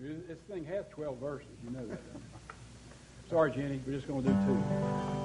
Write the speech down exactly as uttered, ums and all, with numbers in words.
This thing has twelve verses. You know that, don't you? Sorry, Jenny. We're just going to do two.